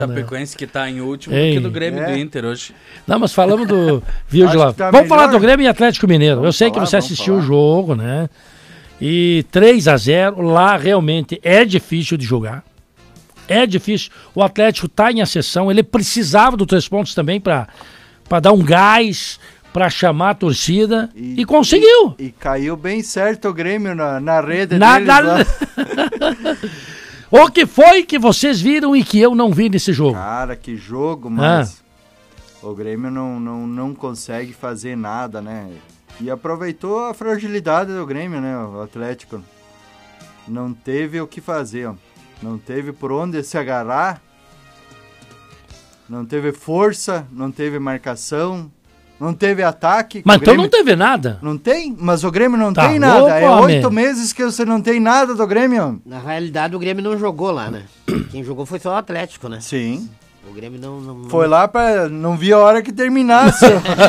Chapecoense que tá em último do que do Grêmio do Inter hoje. Não, mas falamos do... Viu de lá. Vamos falar do Grêmio e Atlético Mineiro. Eu sei que você assistiu o jogo, né? E 3-0, lá realmente é difícil de jogar. É difícil. O Atlético tá em ascensão, ele precisava dos 3 pontos também para dar um gás, para chamar a torcida e conseguiu. E caiu bem certo o Grêmio na rede deles. O que foi que vocês viram e que eu não vi nesse jogo? Cara, que jogo, mas o Grêmio não consegue fazer nada, né? E aproveitou a fragilidade do Grêmio, né? O Atlético não teve o que fazer, ó. Não teve por onde se agarrar, não teve força, não teve marcação, não teve ataque. Mas então Grêmio... não teve nada? Não tem? Mas o Grêmio não tem nada. Louco, é 8 meses que você não tem nada do Grêmio. Na realidade, o Grêmio não jogou lá, né? Quem jogou foi só o Atlético, né? Sim. O Grêmio não... Foi lá pra... Não vi a hora que terminasse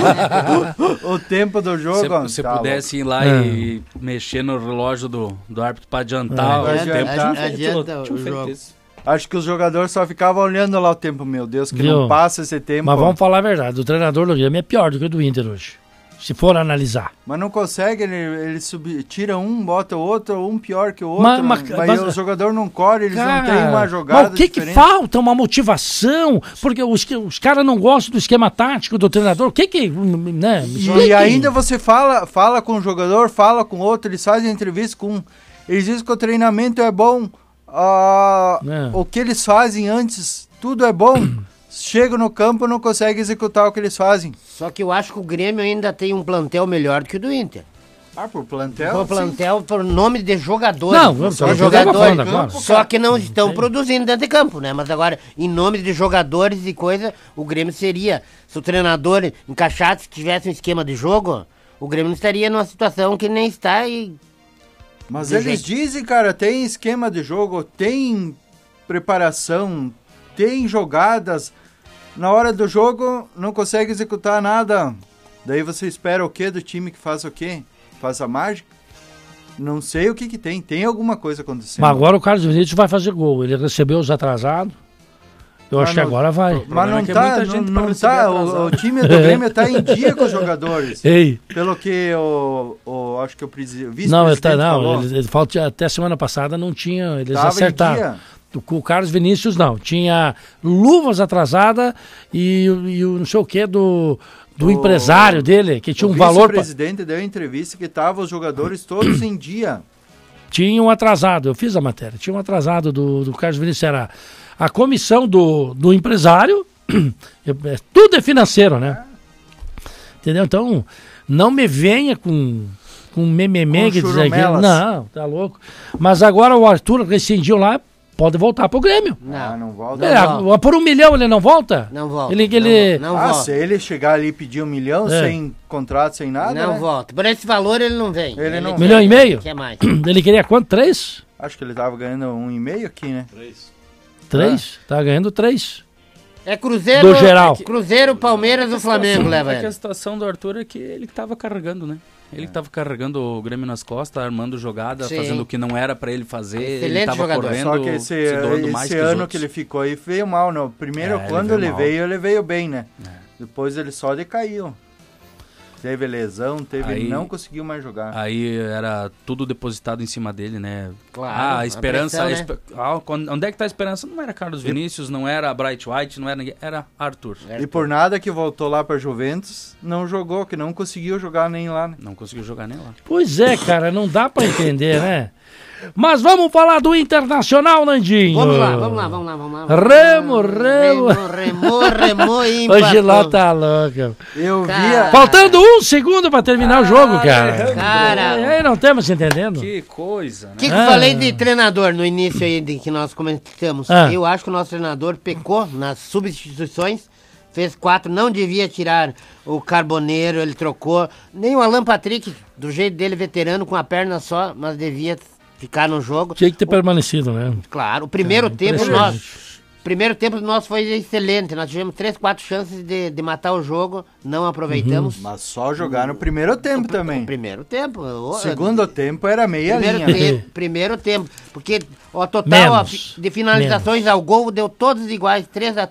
o tempo do jogo. Se você pudesse ir lá e mexer no relógio do árbitro pra adiantar o tempo. Adianta o jogo. Acho que os jogadores só ficavam olhando lá o tempo. Meu Deus, que não passa esse tempo. Mas vamos falar a verdade. O treinador do Grêmio é pior do que o do Inter hoje. Se for analisar. Mas não consegue, ele tira um, bota o outro, um pior que o outro. Mas o jogador não corre, eles não têm uma jogada. Mas o que falta? Uma motivação? Porque os caras não gostam do esquema tático do treinador. O que né? E ainda você fala com o jogador, fala com outro, eles fazem entrevista com um. Eles dizem que o treinamento é bom. O que eles fazem antes, tudo é bom. Chega no campo e não consegue executar o que eles fazem. Só que eu acho que o Grêmio ainda tem um plantel melhor do que o do Inter. Por plantel? Por plantel, por nome de jogadores. Não, só jogadores. Só que não estão produzindo dentro de campo, né? Mas agora, em nome de jogadores e coisa, o Grêmio seria. Se o treinador encaixasse, tivesse um esquema de jogo, o Grêmio não estaria numa situação que nem está e... Mas eles dizem, cara, tem esquema de jogo, tem preparação, tem jogadas. Na hora do jogo, não consegue executar nada. Daí você espera o quê do time que faz o quê? Faz a mágica? Não sei o que tem. Tem alguma coisa acontecendo. Mas agora o Carlos Vinícius vai fazer gol. Ele recebeu os atrasados. Eu acho que agora vai. Mas não tá. O time do Grêmio tá em dia com os jogadores. Ei. Pelo que acho que o vice-presidente falou. Ele falou até semana passada não tinha. Eles acertaram. O Carlos Vinícius não. Tinha luvas atrasadas e o não sei o que do empresário dele, que tinha um valor... O vice-presidente deu entrevista que tava os jogadores todos em dia. Tinha um atrasado, eu fiz a matéria, tinha um atrasado do Carlos Vinícius, era a comissão do empresário, tudo é financeiro, né? Entendeu? Então, não me venha com mememê que diz aqui. Não, tá louco. Mas agora o Arthur rescindiu lá, pode voltar pro Grêmio. Não volta. Por 1 milhão ele não volta? Não volta. Não volta. Se ele chegar ali e pedir 1 milhão, sem contrato, sem nada, não volta. Por esse valor ele não vem. Ele não 1,5 milhão? Quer mais. Ele queria quanto? 3? Acho que ele tava ganhando 1,5 aqui, né? 3? Tá ganhando 3. É Cruzeiro, do geral. Cruzeiro, Palmeiras e o Flamengo leva ele. A situação do Arthur é que ele que tava carregando, né? Ele que tava carregando o Grêmio nas costas, armando jogada, fazendo o que não era pra ele fazer. Excelente ele tava jogador. correndo, só que esse ano que ele ficou aí veio mal, não. Primeiro, quando ele veio bem, né? Depois ele só decaiu. Teve lesão, não conseguiu mais jogar. Aí era tudo depositado em cima dele, né? Claro, a esperança... pressão, né? Onde é que tá a esperança? Não era Carlos Vinícius, não era Bright White, não era ninguém, era Arthur. E por nada que voltou lá pra Juventus, não jogou, que não conseguiu jogar nem lá, né? Não conseguiu jogar nem lá. Pois é, cara, não dá pra entender, né? Mas vamos falar do Internacional, Nandinho. Vamos lá. Remou ímpar. Hoje lá tá louca. Eu via... Faltando 1 segundo pra terminar o jogo, cara. Cara. Aí não estamos entendendo. Que coisa, né? O que eu falei de treinador no início aí que nós comentamos? Eu acho que o nosso treinador pecou nas substituições. Fez 4, não devia tirar o Carboneiro, ele trocou. Nem o Alan Patrick, do jeito dele, veterano, com a perna só, mas devia ficar no jogo. Tinha que ter permanecido, né? Claro, o primeiro tempo nosso foi excelente. Nós tivemos 3, 4 chances de matar o jogo, não aproveitamos. Mas só jogar no primeiro tempo também. No primeiro tempo. Segundo tempo era meia linha. Primeiro tempo, porque O total de finalizações ao gol deu todos iguais, 3-3.